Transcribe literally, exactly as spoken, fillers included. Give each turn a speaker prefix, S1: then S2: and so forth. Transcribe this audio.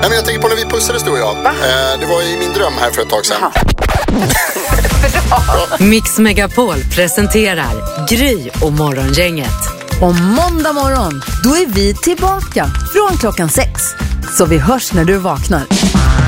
S1: Nej, men jag tänker på när vi pussades, du och jag.
S2: Va?
S1: Eh, det var i min dröm här för ett tag sedan.
S3: Mix Megapol presenterar Gry och Morgongänget.
S4: Och måndag morgon, då är vi tillbaka från klockan sex. Så vi hörs när du vaknar.